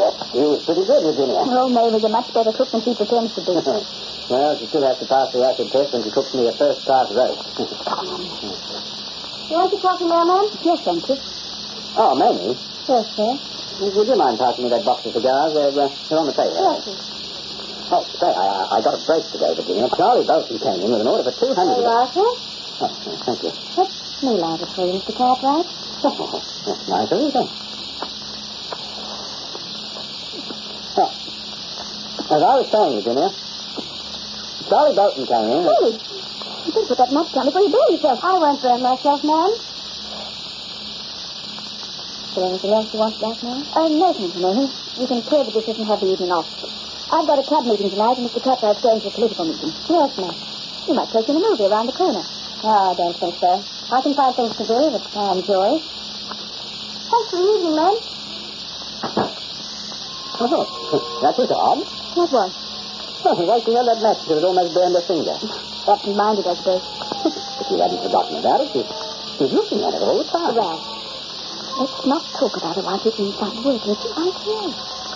He was pretty good, Virginia. Oh, May was a much better cook than she pretends to be. Well, she still has to pass the acid test when she cooks me a first-class roast. You want your coffee, mailman? Yes, thank you. Oh, Mamie. Yes, sir. Would you mind passing me that box of cigars? They're on the table. Yes, sir. Oh, say, I got a break today, Virginia. Charlie Bolton came in with an order for 200. There you are, sir. Oh, thank you. What's me liable for you, Mr. Cartwright? Oh, that's nice of you, sir. Oh, as I was saying, Virginia, Charlie Bolton came in. Really? You didn't put that much down before you burn yourself. I won't burn myself, ma'am. Is there anything else you want back now? No, thank you, Mamie. You can clear the dishes and have the evening off. I've got a club meeting tonight, and Mr. Cartwright's going to a political meeting. Yes, ma'am. You might take in a movie around the corner. Oh, I don't think so. I can find things to do that I enjoy. Thanks for the evening, ma'am. Oh, that was odd. What was? Oh, why she held that match till it almost burned her finger. Absent-minded, I suppose. If you hadn't forgotten about it, she's looking at it all the time. Well, let's not talk about it while she's inside working. She might hear.